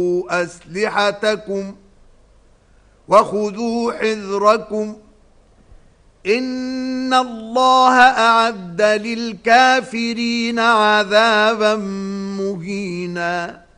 أسلحتكم وخذوا حذركم إن الله أعد للكافرين عذابا مهينا